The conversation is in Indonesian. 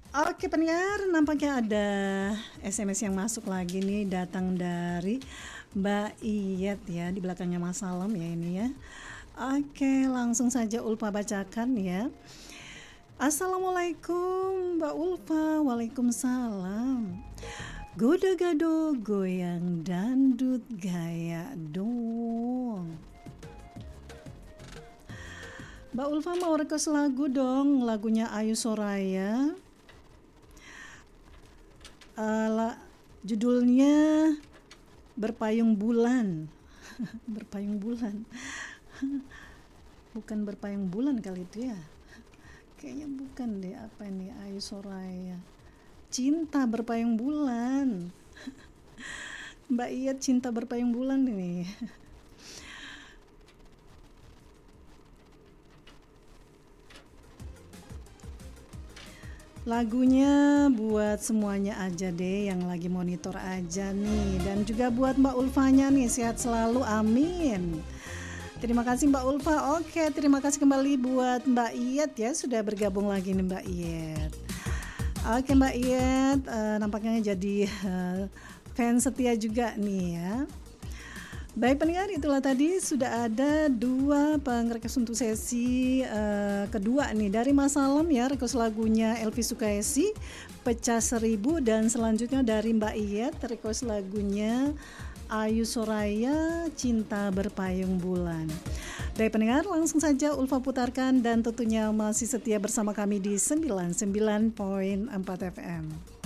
Oke pendengar, nampaknya ada SMS yang masuk lagi nih, datang dari Mbak Iyet ya, di belakangnya Mas Salam ya ini ya. Oke, langsung saja Ulfa bacakan ya. Assalamualaikum Mbak Ulfa. Waalaikumsalam. Goda gado goyang dandut gaya dong. Mbak Ulfa mau request lagu dong, lagunya Ayu Soraya. Judulnya Berpayung Bulan. Berpayung bulan. Bukan berpayung bulan kali itu ya. Kayaknya bukan deh, apa ini Ayu Soraya. Cinta berpayung bulan. Mbak Iyet cinta berpayung bulan ini. Lagunya buat semuanya aja deh yang lagi monitor aja nih. Dan juga buat Mbak Ulfanya nih, sehat selalu, amin. Terima kasih Mbak Ulfa. Oke, terima kasih kembali buat Mbak Iyet ya, sudah bergabung lagi nih Mbak Iyet. Oke Mbak Iyet, nampaknya jadi fans setia juga nih ya. Baik pendengar, itulah tadi sudah ada dua pengrequest untuk sesi kedua nih dari Mas Salam ya, request lagunya Elvi Sukaesi Pecah Seribu, dan selanjutnya dari Mbak Iyet request lagunya Ayu Soraya Cinta Berpayung Bulan. Baik pendengar, langsung saja Ulfa putarkan dan tentunya masih setia bersama kami di 99.4 FM.